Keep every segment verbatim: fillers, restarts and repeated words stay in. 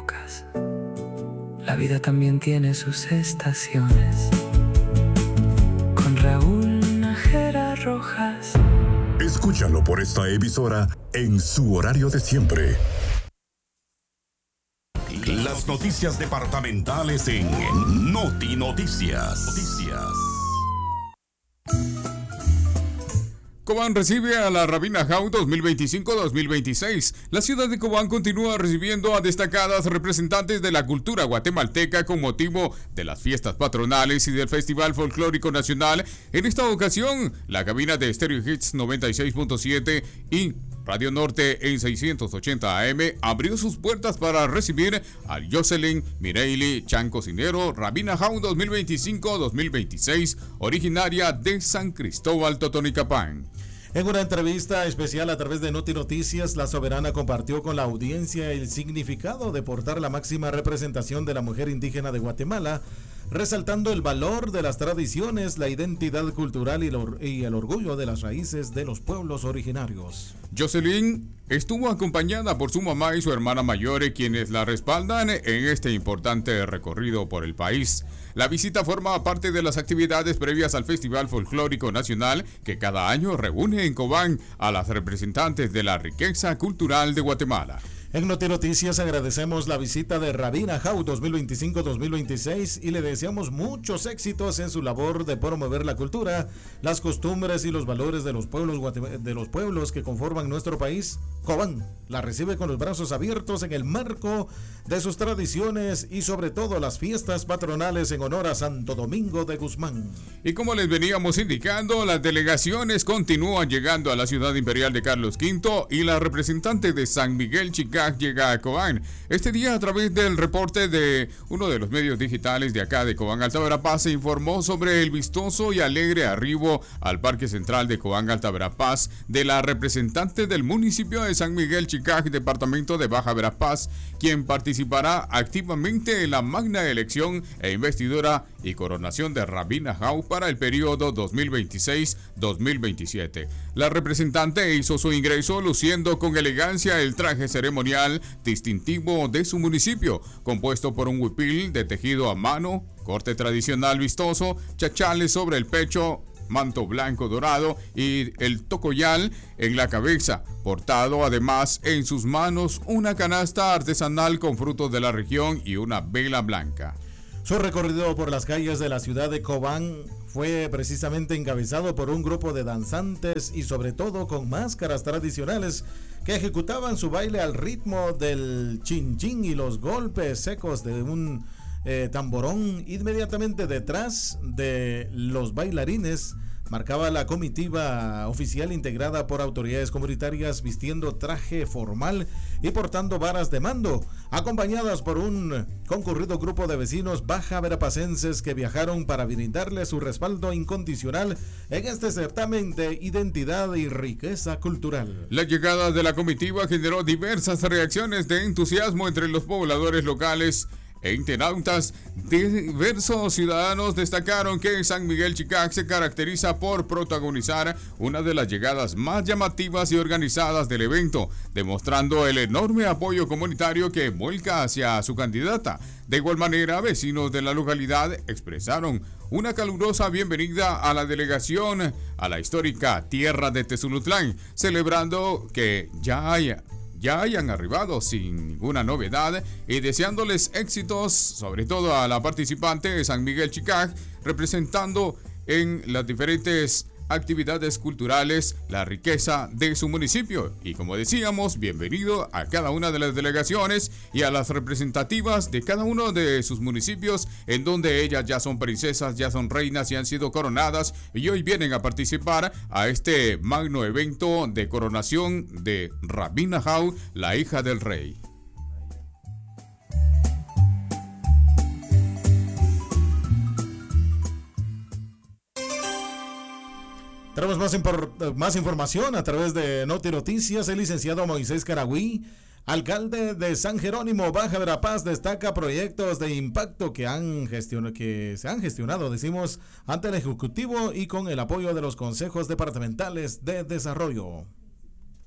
épocas. La vida también tiene sus estaciones. Con Raúl Nájera Rojas. Escúchalo por esta emisora en su horario de siempre. Las noticias departamentales en Noti Noticias. Noticias. Cobán recibe a la Rabina Jau dos mil veinticinco dos mil veintiséis. La ciudad de Cobán continúa recibiendo a destacadas representantes de la cultura guatemalteca con motivo de las fiestas patronales y del Festival Folclórico Nacional. En esta ocasión, la cabina de Stereo Hits noventa y seis punto siete y Radio Norte en seiscientos ochenta A M abrió sus puertas para recibir a Jocelyn Mireille Chan Cocinero, Rabina Jau dos mil veinticinco dos mil veintiséis, originaria de San Cristóbal Totonicapán. En una entrevista especial a través de Noti Noticias, la soberana compartió con la audiencia el significado de portar la máxima representación de la mujer indígena de Guatemala, resaltando el valor de las tradiciones, la identidad cultural y, lo, y el orgullo de las raíces de los pueblos originarios. Jocelyn estuvo acompañada por su mamá y su hermana mayor, quienes la respaldan en este importante recorrido por el país. La visita forma parte de las actividades previas al Festival Folclórico Nacional, que cada año reúne en Cobán a las representantes de la riqueza cultural de Guatemala. En Noti Noticias agradecemos la visita de Rabina Jau dos mil veinticinco dos mil veintiséis y le deseamos muchos éxitos en su labor de promover la cultura, las costumbres y los valores de los pueblos guatem- de los pueblos que conforman nuestro país. Cobán la recibe con los brazos abiertos en el marco de sus tradiciones y sobre todo las fiestas patronales en honor a Santo Domingo de Guzmán. Y como les veníamos indicando, las delegaciones continúan llegando a la ciudad imperial de Carlos Quinto y la representante de San Miguel Chicaj llega a Cobán. Este día, a través del reporte de uno de los medios digitales de acá de Cobán Alta Verapaz, se informó sobre el vistoso y alegre arribo al Parque Central de Cobán Alta Verapaz de la representante del municipio de San Miguel Chicaj, departamento de Baja Verapaz, quien participará activamente en la magna elección e investidura y coronación de Rabina Jau para el periodo dos mil veintiséis dos mil veintisiete. La representante hizo su ingreso luciendo con elegancia el traje ceremonial distintivo de su municipio, compuesto por un huipil de tejido a mano, corte tradicional vistoso, chachales sobre el pecho, manto blanco dorado y el tocoyal en la cabeza, portado además en sus manos una canasta artesanal con frutos de la región y una vela blanca. Su recorrido por las calles de la ciudad de Cobán fue precisamente encabezado por un grupo de danzantes y sobre todo con máscaras tradicionales que ejecutaban su baile al ritmo del chin chin y los golpes secos de un eh, tamborón. Inmediatamente detrás de los bailarines marcaba la comitiva oficial integrada por autoridades comunitarias vistiendo traje formal y portando varas de mando, acompañadas por un concurrido grupo de vecinos baja verapacenses que viajaron para brindarle su respaldo incondicional en este certamen de identidad y riqueza cultural. La llegada de la comitiva generó diversas reacciones de entusiasmo entre los pobladores locales e internautas. Diversos ciudadanos destacaron que San Miguel Chicaj se caracteriza por protagonizar una de las llegadas más llamativas y organizadas del evento, demostrando el enorme apoyo comunitario que vuelca hacia su candidata. De igual manera, vecinos de la localidad expresaron una calurosa bienvenida a la delegación a la histórica tierra de Tezulutlán, celebrando que ya haya ya hayan arribado sin ninguna novedad y deseándoles éxitos, sobre todo a la participante de San Miguel Chicaj, representando en las diferentes actividades culturales la riqueza de su municipio. Y como decíamos, bienvenido a cada una de las delegaciones y a las representativas de cada uno de sus municipios, en donde ellas ya son princesas, ya son reinas y han sido coronadas y hoy vienen a participar a este magno evento de coronación de Rabina Jau, la hija del rey. Tenemos más, impor- más información a través de Noti Noticias. El licenciado Moisés Caragüí, alcalde de San Jerónimo, Baja Verapaz, destaca proyectos de impacto que, han gestion- que se han gestionado, decimos, ante el Ejecutivo y con el apoyo de los consejos departamentales de desarrollo.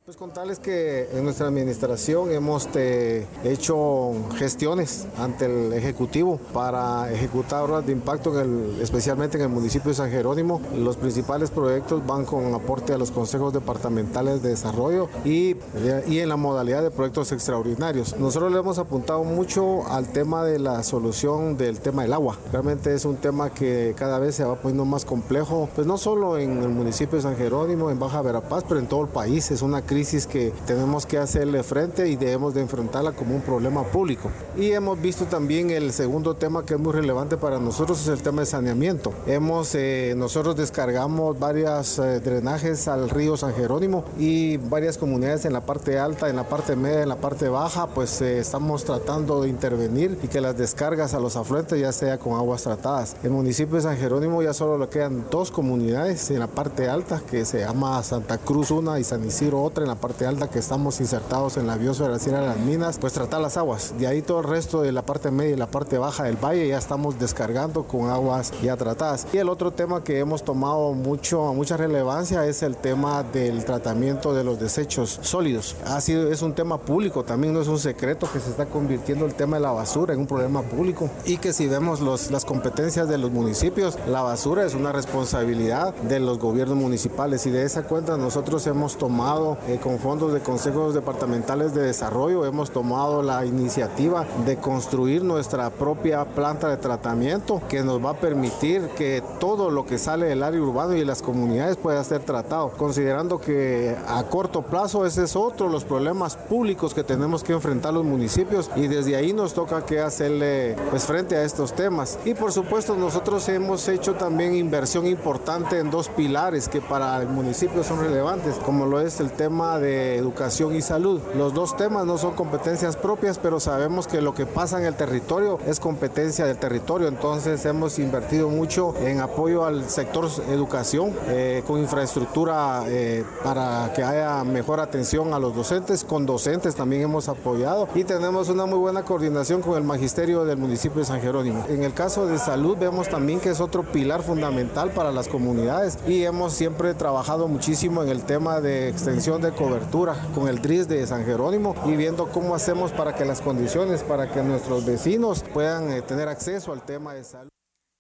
Pues contarles que en nuestra administración hemos te, hecho gestiones ante el Ejecutivo para ejecutar obras de impacto, en el, especialmente en el municipio de San Jerónimo. Los principales proyectos van con aporte a los consejos departamentales de desarrollo y, y en la modalidad de proyectos extraordinarios. Nosotros le hemos apuntado mucho al tema de la solución del tema del agua. Realmente es un tema que cada vez se va poniendo más complejo, pues no solo en el municipio de San Jerónimo, en Baja Verapaz, pero en todo el país. Es una crisis crisis que tenemos que hacerle frente y debemos de enfrentarla como un problema público. Y hemos visto también el segundo tema que es muy relevante para nosotros, es el tema de saneamiento. Hemos, eh, nosotros descargamos varios eh, drenajes al río San Jerónimo y varias comunidades en la parte alta, en la parte media, en la parte baja, pues eh, estamos tratando de intervenir y que las descargas a los afluentes ya sea con aguas tratadas. El municipio de San Jerónimo ya solo le quedan dos comunidades en la parte alta, que se llama Santa Cruz una y San Isidro otra, en la parte alta, que estamos insertados en la biosfera de las Minas, pues tratar las aguas. De ahí todo el resto de la parte media y la parte baja del valle ya estamos descargando con aguas ya tratadas. Y el otro tema que hemos tomado mucho, mucha relevancia es el tema del tratamiento de los desechos sólidos. Ha sido, es un tema público, también no es un secreto que se está convirtiendo el tema de la basura en un problema público y que si vemos los, las competencias de los municipios, la basura es una responsabilidad de los gobiernos municipales y de esa cuenta nosotros hemos tomado eh, con fondos de consejos departamentales de desarrollo, hemos tomado la iniciativa de construir nuestra propia planta de tratamiento que nos va a permitir que todo lo que sale del área urbana y de las comunidades pueda ser tratado, considerando que a corto plazo ese es otro de los problemas públicos que tenemos que enfrentar los municipios y desde ahí nos toca que hacerle pues frente a estos temas. Y por supuesto nosotros hemos hecho también inversión importante en dos pilares que para el municipio son relevantes, como lo es el tema de educación y salud. Los dos temas no son competencias propias, pero sabemos que lo que pasa en el territorio es competencia del territorio, entonces hemos invertido mucho en apoyo al sector educación, eh, con infraestructura eh, para que haya mejor atención a los docentes, con docentes también hemos apoyado y tenemos una muy buena coordinación con el magisterio del municipio de San Jerónimo. En el caso de salud vemos también que es otro pilar fundamental para las comunidades y hemos siempre trabajado muchísimo en el tema de extensión de cobertura con el D R I S de San Jerónimo y viendo cómo hacemos para que las condiciones, para que nuestros vecinos puedan eh, tener acceso al tema de salud.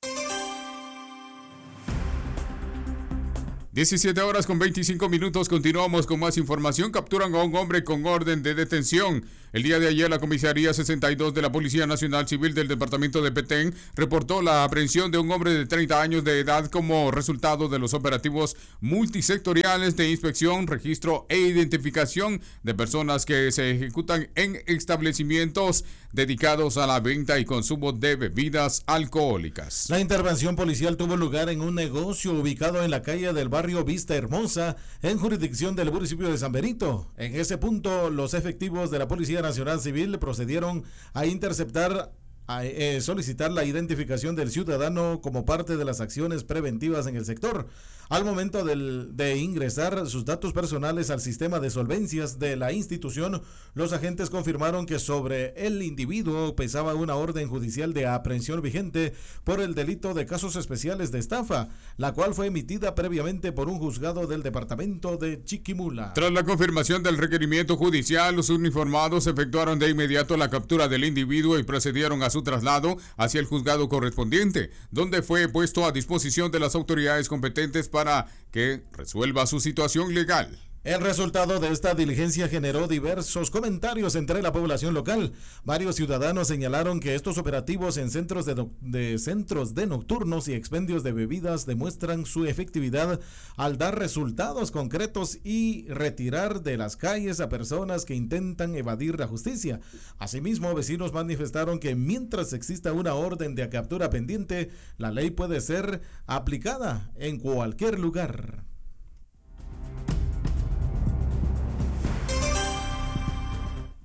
diecisiete horas con veinticinco minutos, continuamos con más información. Capturan a un hombre con orden de detención. El día de ayer la comisaría sesenta y dos de la Policía Nacional Civil del departamento de Petén reportó la aprehensión de un hombre de treinta años de edad como resultado de los operativos multisectoriales de inspección, registro e identificación de personas que se ejecutan en establecimientos dedicados a la venta y consumo de bebidas alcohólicas. La intervención policial tuvo lugar en un negocio ubicado en la calle del barrio Vista Hermosa, en jurisdicción del municipio de San Benito. En ese punto, los efectivos de la Policía Nacional Civil procedieron a interceptar, a eh, solicitar la identificación del ciudadano como parte de las acciones preventivas en el sector. Al momento del, de ingresar sus datos personales al sistema de solvencias de la institución, los agentes confirmaron que sobre el individuo pesaba una orden judicial de aprehensión vigente por el delito de casos especiales de estafa, la cual fue emitida previamente por un juzgado del departamento de Chiquimula. Tras la confirmación del requerimiento judicial, los uniformados efectuaron de inmediato la captura del individuo y procedieron a su traslado hacia el juzgado correspondiente, donde fue puesto a disposición de las autoridades competentes para que resuelva su situación legal. El resultado de esta diligencia generó diversos comentarios entre la población local. Varios ciudadanos señalaron que estos operativos en centros de, no, de centros de nocturnos y expendios de bebidas demuestran su efectividad al dar resultados concretos y retirar de las calles a personas que intentan evadir la justicia. Asimismo, vecinos manifestaron que mientras exista una orden de captura pendiente, la ley puede ser aplicada en cualquier lugar.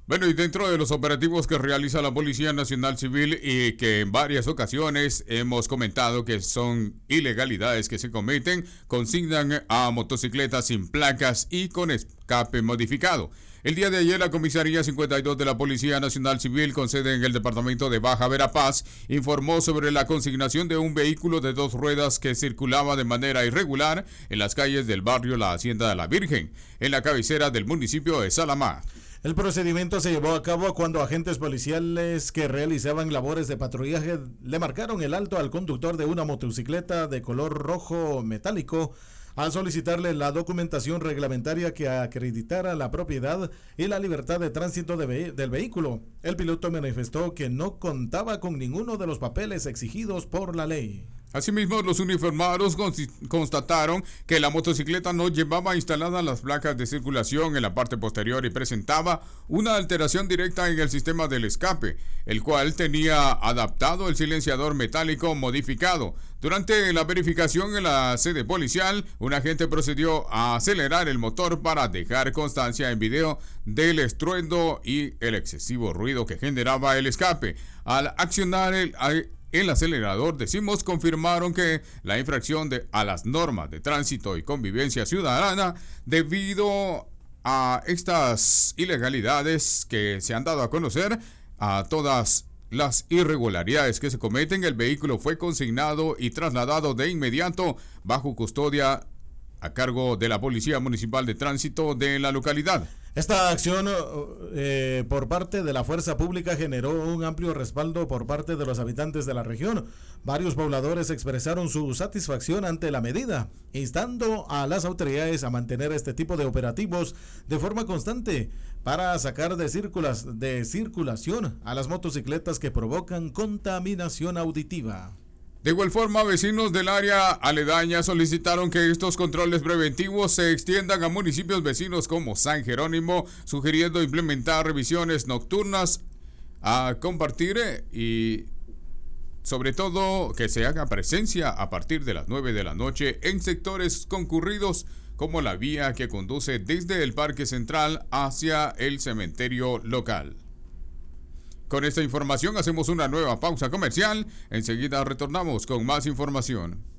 Bueno, y dentro de los operativos que realiza la Policía Nacional Civil y que en varias ocasiones hemos comentado que son ilegalidades que se cometen, consignan a motocicletas sin placas y con escape modificado. El día de ayer, la Comisaría cincuenta y dos de la Policía Nacional Civil, con sede en el departamento de Baja Verapaz, informó sobre la consignación de un vehículo de dos ruedas que circulaba de manera irregular en las calles del barrio La Hacienda de la Virgen, en la cabecera del municipio de Salamá. El procedimiento se llevó a cabo cuando agentes policiales que realizaban labores de patrullaje le marcaron el alto al conductor de una motocicleta de color rojo metálico al solicitarle la documentación reglamentaria que acreditara la propiedad y la libertad de tránsito de ve- del vehículo. El piloto manifestó que no contaba con ninguno de los papeles exigidos por la ley. Asimismo, los uniformados constataron que la motocicleta no llevaba instaladas las placas de circulación en la parte posterior y presentaba una alteración directa en el sistema del escape, el cual tenía adaptado el silenciador metálico modificado. Durante la verificación en la sede policial, un agente procedió a acelerar el motor para dejar constancia en video del estruendo y el excesivo ruido que generaba el escape. Al accionar el El acelerador, decimos, confirmaron que la infracción de, a las normas de tránsito y convivencia ciudadana, debido a estas ilegalidades que se han dado a conocer, a todas las irregularidades que se cometen, el vehículo fue consignado y trasladado de inmediato bajo custodia a cargo de la Policía Municipal de Tránsito de la localidad. Esta acción eh, por parte de la fuerza pública generó un amplio respaldo por parte de los habitantes de la región. Varios pobladores expresaron su satisfacción ante la medida, instando a las autoridades a mantener este tipo de operativos de forma constante para sacar de, circulas, de circulación a las motocicletas que provocan contaminación auditiva. De igual forma, vecinos del área aledaña solicitaron que estos controles preventivos se extiendan a municipios vecinos como San Jerónimo, sugiriendo implementar revisiones nocturnas a compartir y sobre todo que se haga presencia a partir de las nueve de la noche en sectores concurridos como la vía que conduce desde el Parque Central hacia el cementerio local. Con esta información hacemos una nueva pausa comercial. Enseguida retornamos con más información.